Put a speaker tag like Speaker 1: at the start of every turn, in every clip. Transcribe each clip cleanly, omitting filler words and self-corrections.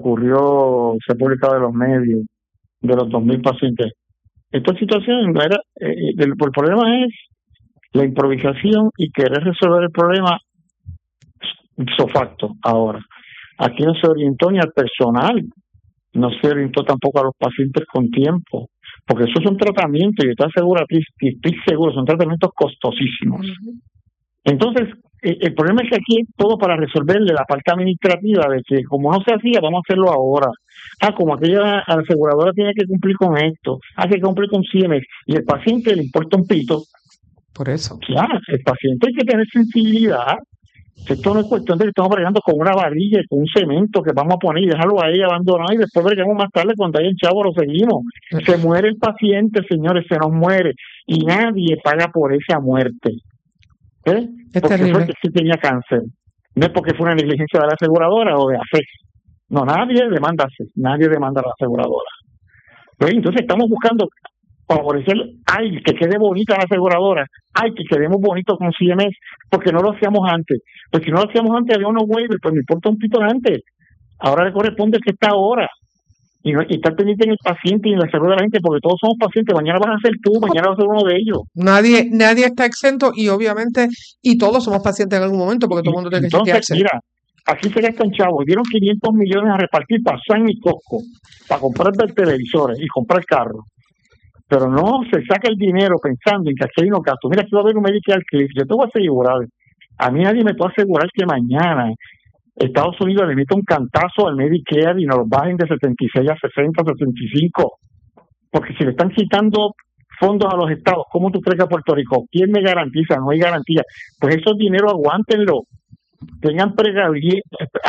Speaker 1: ocurrió, se ha publicado en los medios, de los 2.000 pacientes. Esta situación no era, el problema es la improvisación y querer resolver el problema ipso facto. Ahora, aquí no se orientó ni al personal, no se orientó tampoco a los pacientes con tiempo, porque esos son tratamientos, y estoy seguro, son tratamientos costosísimos. Entonces, el problema es que aquí es todo para resolverle la parte administrativa de que como no se hacía, vamos a hacerlo ahora. Como aquella aseguradora tiene que cumplir con esto, hay que cumplir con CMS, y el paciente le importa un pito.
Speaker 2: Por eso.
Speaker 1: Claro, el paciente hay que tener sensibilidad. Esto no es cuestión de que estamos bregando con una varilla y con un cemento que vamos a poner y dejarlo ahí abandonado y después bregamos más tarde cuando hay el chavo lo seguimos. Se muere el paciente, señores, se nos muere y nadie paga por esa muerte.
Speaker 2: Es
Speaker 1: porque
Speaker 2: terrible.
Speaker 1: fue que sí tenía cáncer. No es porque fue una negligencia de la aseguradora o de AFEX. No, nadie demanda AFEX, nadie demanda a la aseguradora. Entonces estamos buscando favorecer, que quede bonita la aseguradora, que quedemos bonitos con CMS, porque no lo hacíamos antes. Pues si no lo hacíamos antes había unos waivers, pues me importa un pito antes. Ahora le corresponde que está ahora. Y estar pendiente en el paciente y en la salud de la gente, porque todos somos pacientes. Mañana vas a ser tú, mañana vas a ser uno de ellos.
Speaker 2: Nadie está exento y obviamente, y todos somos pacientes en algún momento, porque todo el mundo tiene que chequearse.
Speaker 1: Mira, aquí se gastan chavos. Dieron 500 millones a repartir para San y Costco, para comprar televisores y comprar carros. Pero no se saca el dinero pensando en que aquí hay unos gastos. Mira, aquí va a haber un Medicare Cliff. Yo te voy a asegurar, a mí nadie me puede asegurar que mañana Estados Unidos le mete un cantazo al Medicare y nos bajen de 76 a 60, 65. Porque si le están quitando fondos a los estados, ¿cómo tú crees que a Puerto Rico? ¿Quién me garantiza? No hay garantía. Pues esos dineros aguántenlo. Tengan precaución,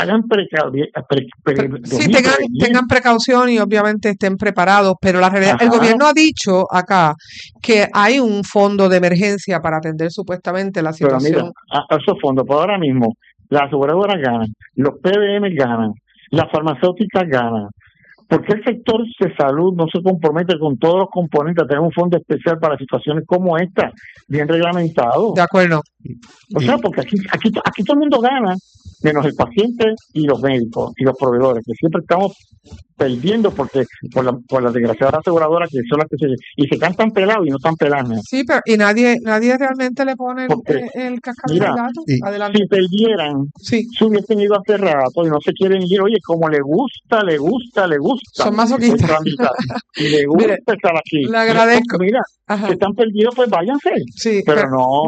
Speaker 2: tengan precaución y obviamente estén preparados, pero la realidad, el gobierno ha dicho acá que hay un fondo de emergencia para atender supuestamente la situación.
Speaker 1: Pero mira, esos fondos, por ahora mismo, las aseguradoras ganan, los PBM ganan, las farmacéuticas ganan. ¿Por qué el sector de salud no se compromete con todos los componentes a tener un fondo especial para situaciones como esta, bien reglamentado?
Speaker 2: De acuerdo.
Speaker 1: O sea, porque aquí todo el mundo gana, menos el paciente y los médicos y los proveedores, que siempre estamos perdiendo porque por la desgraciada aseguradora que son las que se cantan pelados y no están peladas.
Speaker 2: Sí, pero y nadie realmente le pone el cascabellazo. Adelante.
Speaker 1: Si perdieran, se hubiesen ido hace rato y no se quieren ir. Oye, como le gusta.
Speaker 2: Son masoquistas.
Speaker 1: Y le gusta estar aquí.
Speaker 2: Le agradezco.
Speaker 1: Mira, si están perdidos, pues váyanse.
Speaker 2: Sí,
Speaker 1: pero
Speaker 2: no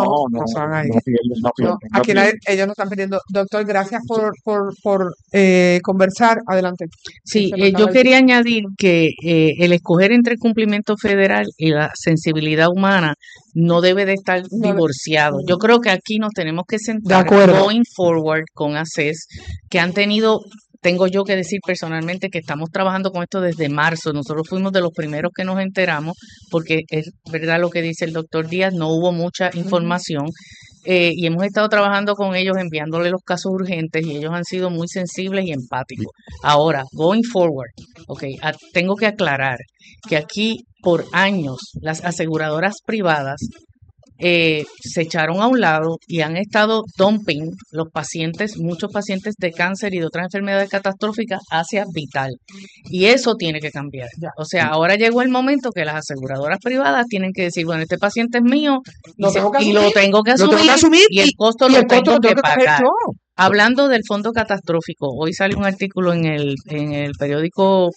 Speaker 2: aquí ellos no están perdiendo. Doctor, gracias por conversar. Adelante.
Speaker 3: Sí, yo quería añadir que el escoger entre el cumplimiento federal y la sensibilidad humana no debe de estar divorciado. Yo creo que aquí nos tenemos que sentar going forward con ACES, que han tenido... Tengo yo que decir personalmente que estamos trabajando con esto desde marzo. Nosotros fuimos de los primeros que nos enteramos, porque es verdad lo que dice el doctor Díaz, no hubo mucha información. Y hemos estado trabajando con ellos, enviándole los casos urgentes, y ellos han sido muy sensibles y empáticos. Ahora, going forward, tengo que aclarar que aquí por años las aseguradoras privadas se echaron a un lado y han estado dumping los pacientes, muchos pacientes de cáncer y de otras enfermedades catastróficas hacia Vital. Y eso tiene que cambiar. O sea, ahora llegó el momento que las aseguradoras privadas tienen que decir, bueno, este paciente es mío y lo tengo que asumir y el costo lo tengo que pagar. Hablando del fondo catastrófico, hoy salió un artículo en el periódico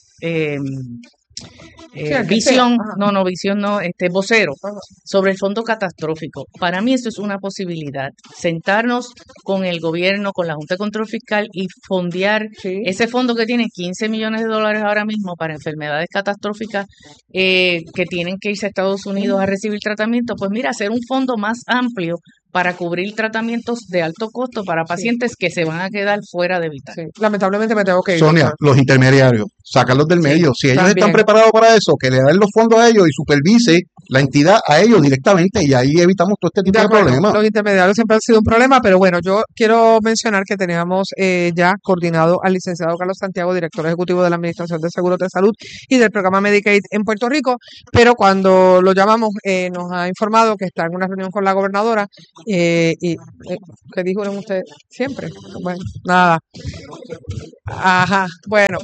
Speaker 3: Vocero, sobre el fondo catastrófico. Para mí eso es una posibilidad, sentarnos con el gobierno, con la Junta de Control Fiscal y fondear ese fondo que tiene $15 millones ahora mismo para enfermedades catastróficas que tienen que irse a Estados Unidos a recibir tratamiento. Pues mira, hacer un fondo más amplio para cubrir tratamientos de alto costo para pacientes que se van a quedar fuera de Vital.
Speaker 2: Lamentablemente me tengo que ir.
Speaker 4: Sonia, los intermediarios, sácalos del medio. Si ellos están preparados para eso, que le den los fondos a ellos y supervise la entidad a ellos directamente y ahí evitamos todo este tipo de problemas.
Speaker 2: Los intermediarios siempre han sido un problema, pero bueno, yo quiero mencionar que teníamos ya coordinado al licenciado Carlos Santiago, director ejecutivo de la Administración de Seguros de Salud y del programa Medicaid en Puerto Rico, pero cuando lo llamamos nos ha informado que está en una reunión con la gobernadora y ¿qué dijeron ustedes? Siempre. Bueno, nada. Ajá, bueno,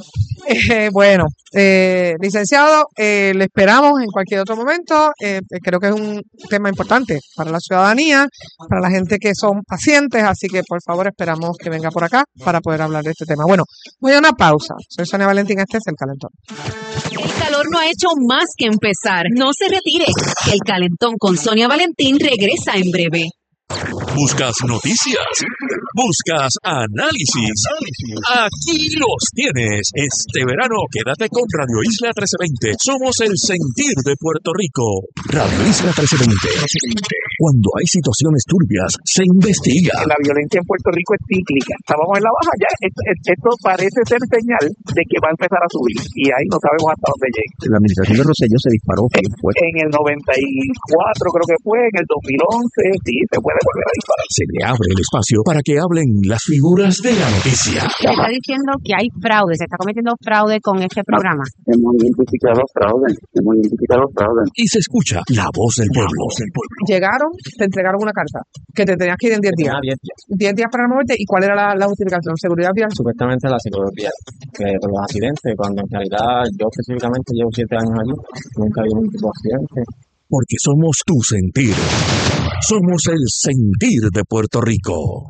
Speaker 2: licenciado, le esperamos en cualquier otro momento. Creo que es un tema importante para la ciudadanía, para la gente que son pacientes, así que por favor esperamos que venga por acá para poder hablar de este tema. Bueno, voy a una pausa. Soy Sonia Valentín, este es El Calentón.
Speaker 5: El calor no ha hecho más que empezar. No se retire. El Calentón con Sonia Valentín regresa en breve.
Speaker 6: ¿Buscas noticias? ¿Buscas análisis? Aquí los tienes. Este verano quédate con Radio Isla 1320. Somos el sentir de Puerto Rico. Radio Isla 1320. Cuando hay situaciones turbias, se investiga.
Speaker 7: La violencia en Puerto Rico es cíclica. Estábamos en la baja ya. Esto parece ser señal de que va a empezar a subir. Y ahí no sabemos hasta dónde llegue.
Speaker 8: La administración de Rosselló se disparó.
Speaker 7: En el 94 creo que fue, en el 2011, sí, se puede volver a disparar.
Speaker 6: Se le abre el espacio para que hablen las figuras de la noticia.
Speaker 9: Se está diciendo que hay fraude, se está cometiendo fraude con este programa.
Speaker 10: Hemos identificado fraude.
Speaker 6: Y se escucha la voz del pueblo.
Speaker 2: Llegaron, te entregaron una carta que te tenías que ir en 10 días. 10 días para moverte. ¿Y cuál era la justificación? ¿Seguridad vial?
Speaker 11: Supuestamente la seguridad vial, que por los accidentes, cuando en realidad yo específicamente llevo 7 años allí, nunca vi ningún tipo de accidente.
Speaker 6: Porque somos tu sentir. Somos el sentir de Puerto Rico.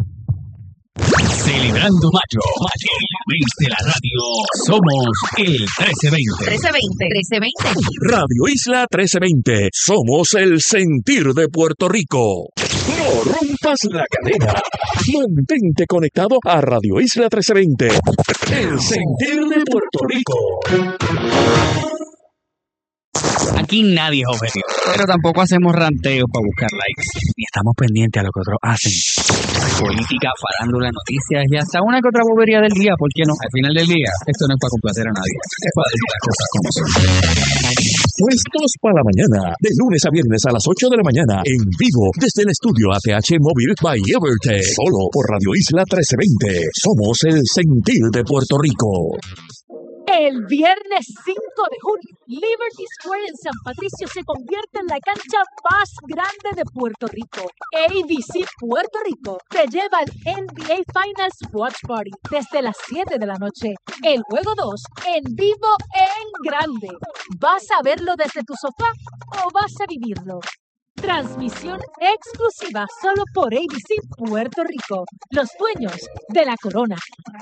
Speaker 12: Celebrando Mayo, el mes de la radio, somos el 1320.
Speaker 5: 1320.
Speaker 6: Radio Isla 1320, somos el sentir de Puerto Rico. No rompas la cadena. Mantente conectado a Radio Isla 1320, el sentir de Puerto Rico.
Speaker 12: Aquí nadie es objetivo, pero tampoco hacemos ranteos para buscar likes, ni estamos pendientes a lo que otros hacen. Política, farándula, noticias y hasta una que otra bobería del día, ¿por qué no? Al final del día, esto no es para complacer a nadie, es para decir las cosas como son.
Speaker 6: Puestos para la mañana, de lunes a viernes a las 8 de la mañana, en vivo, desde el estudio ATH Móvil by Evertech, solo por Radio Isla 1320. Somos el sentir de Puerto Rico.
Speaker 13: El viernes 5 de junio, Liberty Square en San Patricio se convierte en la cancha más grande de Puerto Rico. ABC Puerto Rico te lleva al NBA Finals Watch Party desde las 7 de la noche. El juego 2 en vivo en grande. ¿Vas a verlo desde tu sofá o vas a vivirlo? Transmisión exclusiva solo por ABC Puerto Rico, los dueños de la corona.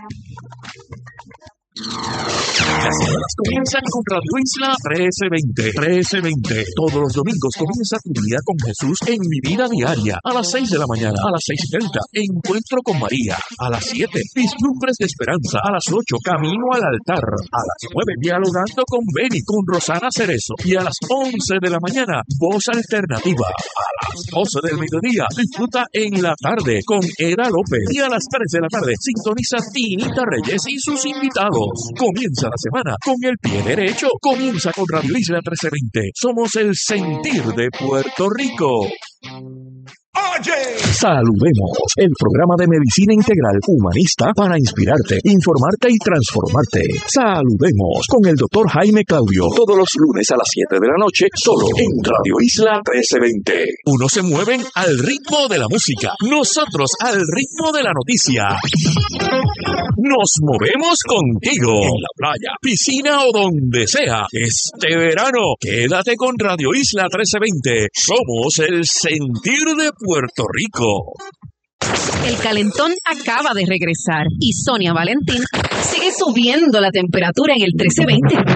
Speaker 6: Las semanas comienzan con Radio Isla 1320. Todos los domingos comienza tu día con Jesús en Mi Vida Diaria. A las 6 de la mañana, a las 6:30, Encuentro con María. A las 7, Vislumbres de Esperanza. A las 8, Camino al Altar. A las 9, Dialogando con Beni, con Rosana Cerezo. Y a las 11 de la mañana, Voz Alternativa. A las 12 del mediodía, disfruta En la Tarde con Eda López. Y a las 3 de la tarde, sintoniza Tinita Reyes y sus invitados. Comienza la semana con el pie derecho. Comienza con Radio Isla 1320. Somos el sentir de Puerto Rico. ¡Oye! Saludemos, el programa de medicina integral humanista para inspirarte, informarte y transformarte. Saludemos con el doctor Jaime Claudio, todos los lunes a las 7 de la noche, solo en Radio Isla 1320. Unos se mueven al ritmo de la música, nosotros al ritmo de la noticia. Nos movemos contigo, en la playa, piscina o donde sea. Este verano, quédate con Radio Isla 1320. Somos el sentir de Puerto Rico.
Speaker 5: El calentón acaba de regresar y Sonia Valentín sigue subiendo la temperatura en el 1320.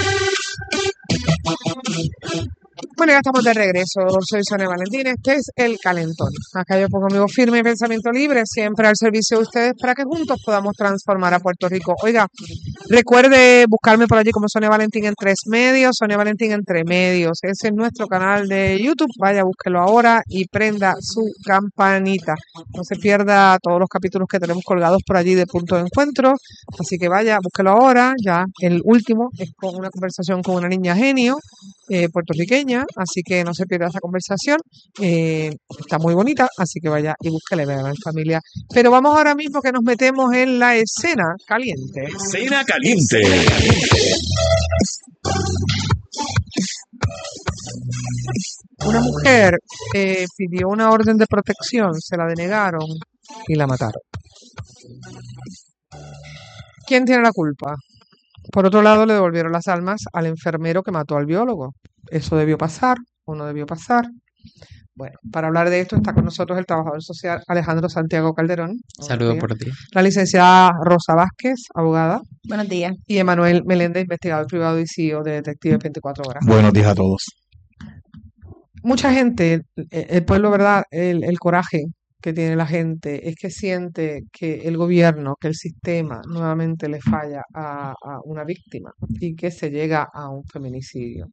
Speaker 2: Bueno, ya estamos de regreso. Soy Sonia Valentín. Este es El Calentón. Acá yo pongo mi voz firme y pensamiento libre, siempre al servicio de ustedes para que juntos podamos transformar a Puerto Rico. Oiga, recuerde buscarme por allí como Sonia Valentín en 3 medios, Sonia Valentín entre medios. Ese es nuestro canal de YouTube. Vaya, búsquelo ahora y prenda su campanita. No se pierda todos los capítulos que tenemos colgados por allí de Punto de Encuentro. Así que vaya, búsquelo ahora. Ya el último es con una conversación con una niña genio puertorriqueña, así que no se pierda esa conversación. Está muy bonita, así que vaya y búsquela y vean en familia. Pero vamos ahora mismo que nos metemos en la escena caliente.
Speaker 6: Escena caliente.
Speaker 2: Una mujer pidió una orden de protección, se la denegaron y la mataron. ¿Quién tiene la culpa? Por otro lado, le devolvieron las almas al enfermero que mató al biólogo. ¿Eso debió pasar o no debió pasar? Bueno, para hablar de esto está con nosotros el trabajador social Alejandro Santiago Calderón.
Speaker 14: Saludos por ti.
Speaker 2: La licenciada Rosa Vázquez, abogada.
Speaker 15: Buenos días.
Speaker 2: Y Emanuel Meléndez, investigador privado y CEO de Detectives 24 Horas.
Speaker 4: Buenos días a todos.
Speaker 2: Mucha gente, el pueblo, ¿verdad? El coraje que tiene la gente es que siente que el gobierno, que el sistema nuevamente le falla a una víctima y que se llega a un feminicidio.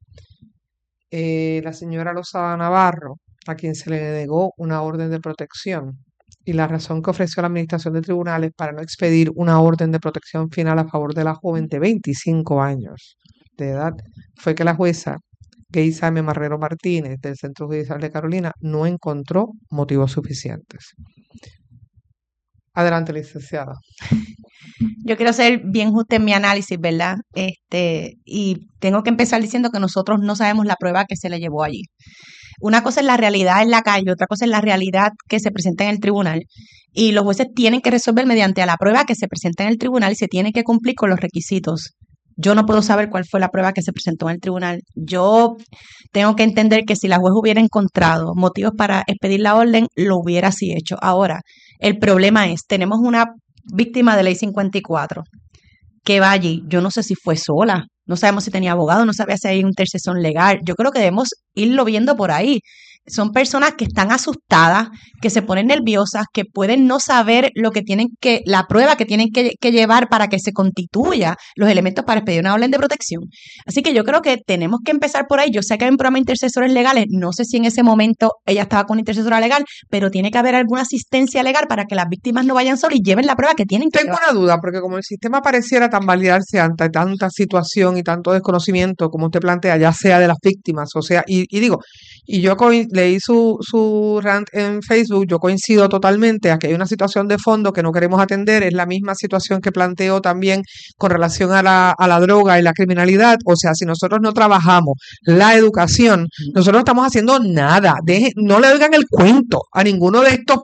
Speaker 2: La señora Lozada Navarro, a quien se le negó una orden de protección, y la razón que ofreció la Administración de Tribunales para no expedir una orden de protección final a favor de la joven de 25 años de edad fue que la jueza Geisa M. Marrero Martínez del Centro Judicial de Carolina no encontró motivos suficientes. Adelante, licenciada.
Speaker 15: Yo quiero ser bien justa en mi análisis, ¿verdad? Y tengo que empezar diciendo que nosotros no sabemos la prueba que se le llevó allí. Una cosa es la realidad en la calle, otra cosa es la realidad que se presenta en el tribunal. Y los jueces tienen que resolver mediante la prueba que se presenta en el tribunal y se tiene que cumplir con los requisitos. Yo no puedo saber cuál fue la prueba que se presentó en el tribunal. Yo tengo que entender que si la juez hubiera encontrado motivos para expedir la orden, lo hubiera así hecho. Ahora, el problema es, tenemos una víctima de ley 54 que va allí. Yo no sé si fue sola, no sabemos si tenía abogado, no sabía si hay un intercesor legal. Yo creo que debemos irlo viendo por ahí. Son personas que están asustadas, que se ponen nerviosas, que pueden no saber lo que tienen que, la prueba que tienen que llevar para que se constituya los elementos para expedir una orden de protección. Así que yo creo que tenemos que empezar por ahí. Yo sé que hay un programa de intercesores legales, no sé si en ese momento ella estaba con una intercesora legal, pero tiene que haber alguna asistencia legal para que las víctimas no vayan solas y lleven la prueba que tienen que
Speaker 2: llevar. Tengo una duda, porque como el sistema pareciera tan validarse ante tanta situación y tanto desconocimiento, como usted plantea, ya sea de las víctimas, o sea, y digo, y yo leí su rant en Facebook, yo coincido totalmente, aquí hay una situación de fondo que no queremos atender, es la misma situación que planteó también con relación a la droga y la criminalidad, o sea, si nosotros no trabajamos la educación, nosotros no estamos haciendo nada, no le oigan el cuento a ninguno de estos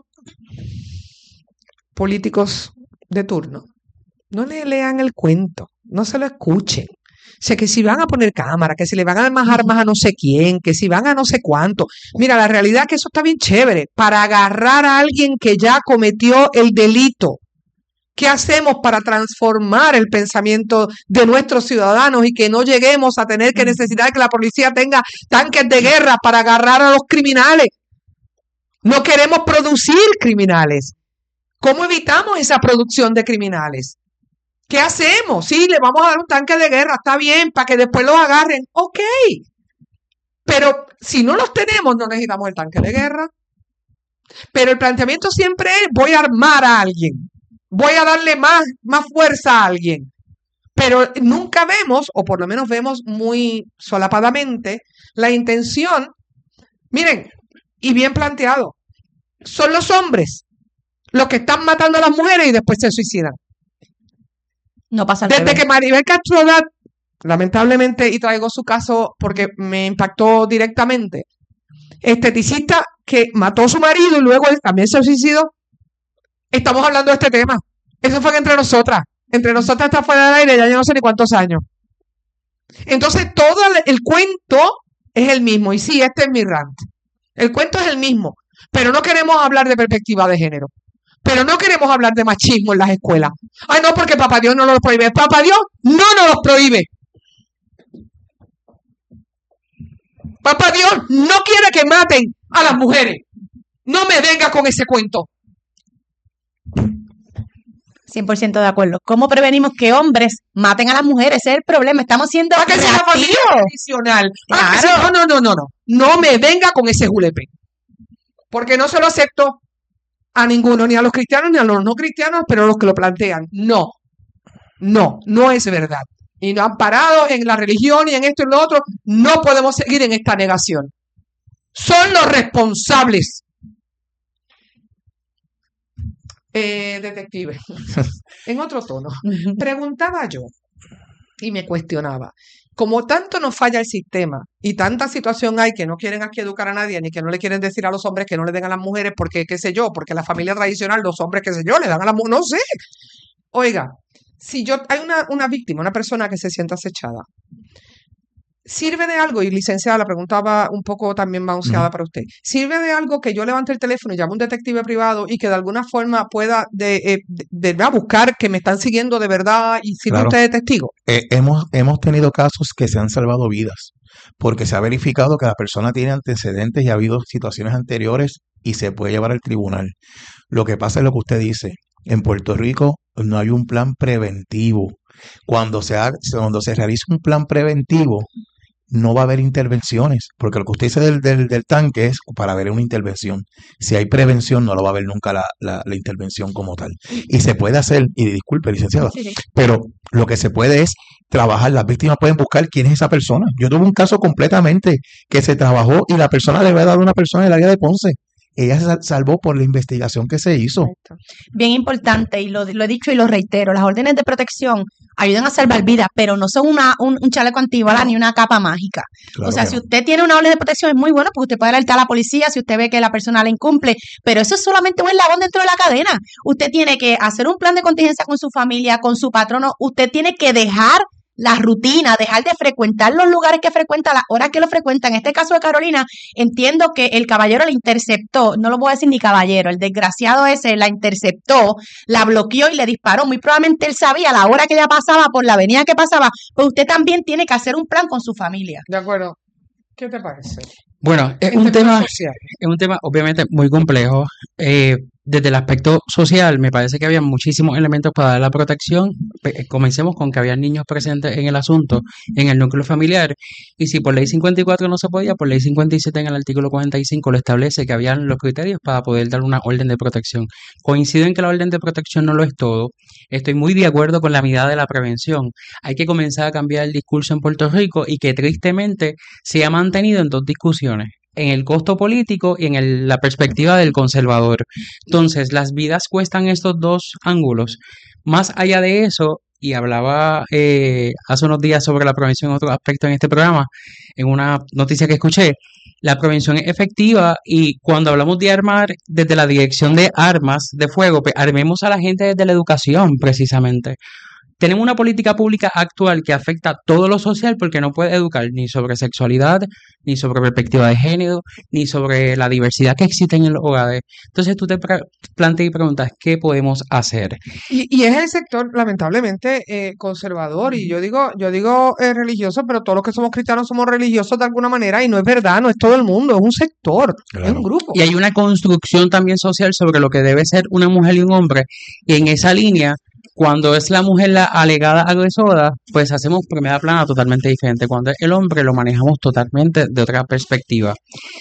Speaker 2: políticos de turno, no le lean el cuento, no se lo escuchen. O sea, que si van a poner cámara, que si le van a dar armas a no sé quién, que si van a no sé cuánto. Mira, la realidad es que eso está bien chévere. Para agarrar a alguien que ya cometió el delito, ¿qué hacemos para transformar el pensamiento de nuestros ciudadanos y que no lleguemos a tener que necesitar que la policía tenga tanques de guerra para agarrar a los criminales? No queremos producir criminales. ¿Cómo evitamos esa producción de criminales? ¿Qué hacemos? Sí, le vamos a dar un tanque de guerra, está bien, para que después los agarren. Ok. Pero si no los tenemos, no necesitamos el tanque de guerra. Pero el planteamiento siempre es, voy a armar a alguien. Voy a darle más fuerza a alguien. Pero nunca vemos, o por lo menos vemos muy solapadamente, la intención. Miren, y bien planteado, son los hombres los que están matando a las mujeres y después se suicidan.
Speaker 15: No pasa
Speaker 2: Desde que Maribel Castro Odat, lamentablemente, y traigo su caso porque me impactó directamente, esteticista que mató a su marido y luego él también se suicidó. Estamos hablando de este tema. Eso fue entre nosotras. Entre nosotras está fuera del aire ya yo no sé ni cuántos años. Entonces todo el cuento es el mismo. Y sí, este es mi rant. El cuento es el mismo. Pero no queremos hablar de perspectiva de género. Pero no queremos hablar de machismo en las escuelas. Ay, no, porque Papá Dios no nos lo prohíbe. Papá Dios no nos lo prohíbe. Papá Dios no quiere que maten a las mujeres. No me venga con ese cuento.
Speaker 15: 100% de acuerdo. ¿Cómo prevenimos que hombres maten a las mujeres? Ese es el problema. Estamos siendo
Speaker 2: que sea la familia tradicional.
Speaker 15: Claro.
Speaker 2: No. No me venga con ese julepe. Porque no se lo acepto a ninguno, ni a los cristianos ni a los no cristianos, pero a los que lo plantean. No es verdad. y nos han parado en la religión y en esto y lo otro, no podemos seguir en esta negación. Son los responsables. Detective, en otro tono, preguntaba yo y me cuestionaba, como tanto nos falla el sistema y tanta situación hay que no quieren aquí educar a nadie, ni que no le quieren decir a los hombres que no le den a las mujeres porque, qué sé yo, porque la familia tradicional, los hombres, qué sé yo, le dan a las mujeres, no sé. Oiga, si hay una víctima, una persona que se siente acechada, ¿sirve de algo? Y licenciada, la preguntaba un poco también bounceada para usted. ¿Sirve de algo que yo levante el teléfono y llame a un detective privado y que de alguna forma pueda buscar que me están siguiendo de verdad y sirve
Speaker 4: Claro.
Speaker 2: usted de testigo?
Speaker 4: Hemos tenido casos que se han salvado vidas porque se ha verificado que la persona tiene antecedentes y ha habido situaciones anteriores y se puede llevar al tribunal. Lo que pasa es lo que usted dice. En Puerto Rico no hay un plan preventivo. Cuando se realiza un plan preventivo, no va a haber intervenciones, porque lo que usted dice del tanque es para ver una intervención. Si hay prevención, no lo va a haber nunca la intervención como tal. Y se puede hacer, y disculpe, licenciada, pero lo que se puede es trabajar. Las víctimas pueden buscar quién es esa persona. Yo tuve un caso completamente que se trabajó y la persona le había dado a una persona del área de Ponce. Ella se salvó por la investigación que se hizo.
Speaker 15: Bien importante, y lo he dicho y lo reitero, las órdenes de protección ayudan a salvar vidas, pero no son un chaleco antibalas ni una capa mágica.
Speaker 4: Claro
Speaker 15: o sea,
Speaker 4: que
Speaker 15: si
Speaker 4: no.
Speaker 15: usted tiene una orden de protección es muy bueno porque usted puede alertar a la policía si usted ve que la persona la incumple, pero eso es solamente un eslabón dentro de la cadena. Usted tiene que hacer un plan de contingencia con su familia, con su patrono, usted tiene que dejar la rutina, dejar de frecuentar los lugares que frecuenta, las horas que lo frecuenta. En este caso de Carolina, entiendo que el caballero la interceptó, no lo voy a decir ni caballero, el desgraciado ese la interceptó, la bloqueó y le disparó. Muy probablemente él sabía la hora que ella pasaba, por la avenida que pasaba, pues usted también tiene que hacer un plan con su familia.
Speaker 2: De acuerdo. ¿Qué te parece?
Speaker 12: Bueno, es
Speaker 2: Este
Speaker 12: un tema
Speaker 2: social.
Speaker 12: es un tema obviamente muy complejo. Desde el aspecto social, me parece que había muchísimos elementos para dar la protección. Comencemos con que había niños presentes en el asunto, en el núcleo familiar, y si por ley 54 no se podía, por ley 57 en el artículo 45 lo establece que habían los criterios para poder dar una orden de protección. Coincido en que la orden de protección no lo es todo. Estoy muy de acuerdo con la mirada de la prevención. Hay que comenzar a cambiar el discurso en Puerto Rico y que tristemente se ha mantenido en dos discusiones, en el costo político y en la perspectiva del conservador. Entonces, las vidas cuestan estos dos ángulos. Más allá de eso, y hablaba hace unos días sobre la prevención en otro aspecto en este programa, en una noticia que escuché, la prevención es efectiva y cuando hablamos de armar desde la dirección de armas de fuego, pues armemos a la gente desde la educación precisamente. Tenemos una política pública actual que afecta todo lo social porque no puede educar ni sobre sexualidad, ni sobre perspectiva de género, ni sobre la diversidad que existe en los hogares. Entonces tú te planteas y preguntas, ¿qué podemos hacer?
Speaker 2: Y es el sector, lamentablemente, conservador. Y yo digo religioso, pero todos los que somos cristianos somos religiosos de alguna manera. Y no es verdad, no es todo el mundo, es un sector, es un grupo.
Speaker 12: Y hay una construcción también social sobre lo que debe ser una mujer y un hombre. Y en esa línea, cuando es la mujer la alegada agresora, pues hacemos primera plana totalmente diferente. Cuando es el hombre, lo manejamos totalmente de otra perspectiva.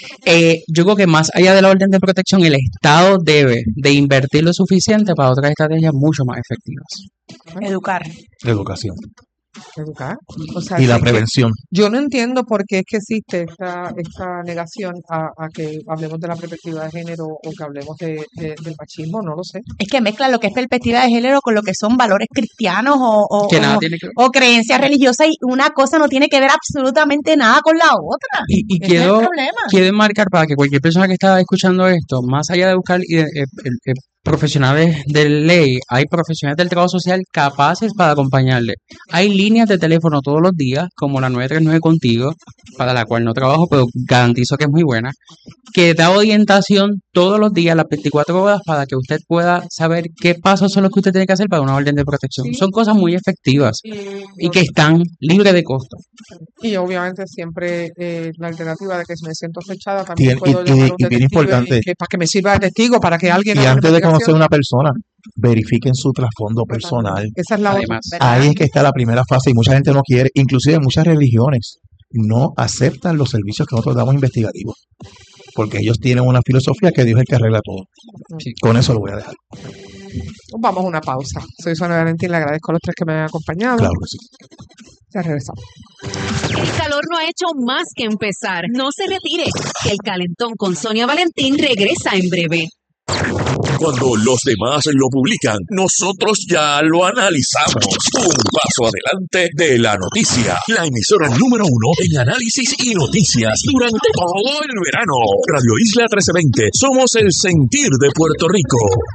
Speaker 12: Yo creo que más allá de la orden de protección, el Estado debe de invertir lo suficiente para otras estrategias mucho más efectivas.
Speaker 15: Educar.
Speaker 4: Educación.
Speaker 2: Educar. O sea,
Speaker 4: Y la
Speaker 2: es que
Speaker 4: prevención.
Speaker 2: yo no entiendo por qué es que existe esta negación a que hablemos de la perspectiva de género o que hablemos del machismo, no lo sé.
Speaker 15: Es que mezclan lo que es perspectiva de género con lo que son valores cristianos
Speaker 12: Que nada tiene que ver.
Speaker 15: o creencias religiosas, y una cosa no tiene que ver absolutamente nada con la otra.
Speaker 12: Y
Speaker 15: Ese es el
Speaker 12: quiero
Speaker 15: problema.
Speaker 12: enmarcar para que cualquier persona que está escuchando esto, más allá de buscar profesionales de ley, hay profesionales del trabajo social capaces para acompañarle. Hay líneas de teléfono todos los días, como la 939 Contigo, para la cual no trabajo, pero garantizo que es muy buena, que da orientación todos los días, las 24 horas, para que usted pueda saber qué pasos son los que usted tiene que hacer para una orden de protección.
Speaker 2: Sí.
Speaker 12: Son cosas muy efectivas y que están libres de costo.
Speaker 2: Y obviamente siempre la alternativa de que si me siento acechada también
Speaker 4: Tiene-
Speaker 2: puedo
Speaker 4: y-
Speaker 2: llamar a un
Speaker 4: y bien
Speaker 2: detective
Speaker 4: importante.
Speaker 2: para que me sirva de testigo, para que alguien
Speaker 4: Y
Speaker 2: haga una
Speaker 4: antes de conocer
Speaker 2: investigación.
Speaker 4: a una persona, verifiquen su trasfondo personal.
Speaker 2: Esa es la otra.
Speaker 12: Además,
Speaker 4: Ahí es que está la primera fase y mucha gente no quiere, inclusive muchas religiones no aceptan los servicios que nosotros damos investigativos, porque ellos tienen una filosofía que Dios es el que arregla todo. Con eso lo voy a dejar.
Speaker 2: Vamos a una pausa. Soy Sonia Valentín, le agradezco a los tres que me han acompañado.
Speaker 4: Claro que sí.
Speaker 2: Ya regresamos.
Speaker 5: El calor no ha hecho más que empezar. No se retire. El calentón con Sonia Valentín regresa en breve.
Speaker 6: Cuando los demás lo publican, nosotros ya lo analizamos. Un paso adelante de la noticia. La emisora número 1 en análisis y noticias durante todo el verano. Radio Isla 1320. Somos el sentir de Puerto Rico.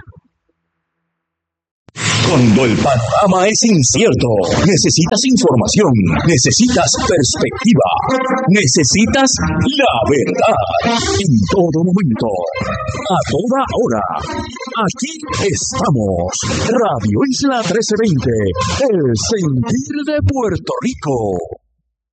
Speaker 6: Cuando el panorama es incierto, necesitas información, necesitas perspectiva, necesitas la verdad. En todo momento, a toda hora. Aquí estamos. Radio Isla 1320, el sentir de Puerto Rico.